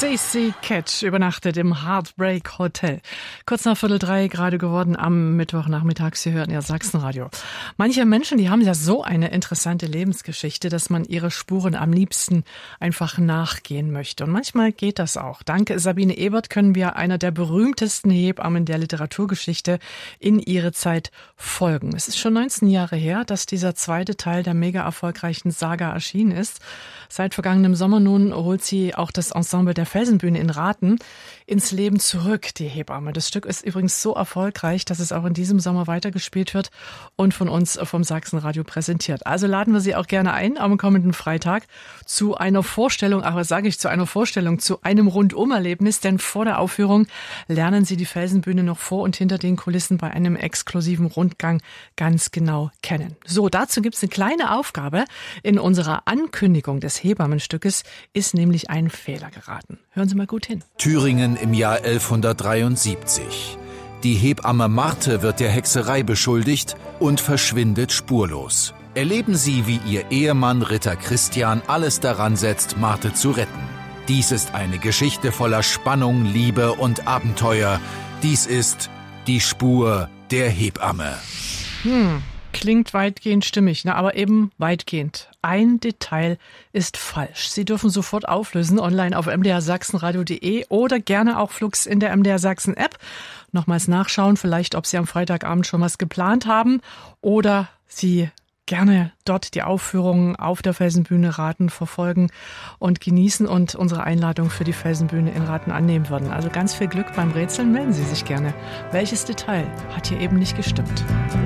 Stacey Ketch übernachtet im Heartbreak Hotel. Kurz nach 2:45 gerade geworden am Mittwochnachmittag. Sie hören ja Sachsenradio. Manche Menschen, die haben ja so eine interessante Lebensgeschichte, dass man ihre Spuren am liebsten einfach nachgehen möchte. Und manchmal geht das auch. Dank Sabine Ebert können wir einer der berühmtesten Hebammen der Literaturgeschichte in ihre Zeit folgen. Es ist schon 19 Jahre her, dass dieser zweite Teil der mega erfolgreichen Saga erschienen ist. Seit vergangenem Sommer nun holt sie auch das Ensemble der Felsenbühne in Rathen ins Leben zurück, die Hebamme. Das Stück ist übrigens so erfolgreich, dass es auch in diesem Sommer weitergespielt wird und von uns vom Sachsenradio präsentiert. Also laden wir Sie auch gerne ein am kommenden Freitag zu einer Vorstellung, zu einem Rundumerlebnis, denn vor der Aufführung lernen Sie die Felsenbühne noch vor und hinter den Kulissen bei einem exklusiven Rundgang ganz genau kennen. So, dazu gibt es eine kleine Aufgabe. In unserer Ankündigung des Hebammenstückes ist nämlich ein Fehler geraten. Hören Sie mal gut hin. Thüringen im Jahr 1173. Die Hebamme Marthe wird der Hexerei beschuldigt und verschwindet spurlos. Erleben Sie, wie ihr Ehemann Ritter Christian alles daran setzt, Marthe zu retten. Dies ist eine Geschichte voller Spannung, Liebe und Abenteuer. Dies ist die Spur der Hebamme. Klingt weitgehend stimmig, aber eben weitgehend. Ein Detail ist falsch. Sie dürfen sofort auflösen online auf mdrsachsenradio.de oder gerne auch flugs in der MDR Sachsen App. Nochmals nachschauen, vielleicht ob Sie am Freitagabend schon was geplant haben oder Sie gerne dort die Aufführungen auf der Felsenbühne Rathen verfolgen und genießen und unsere Einladung für die Felsenbühne in Rathen annehmen würden. Also ganz viel Glück beim Rätseln, melden Sie sich gerne. Welches Detail hat hier eben nicht gestimmt?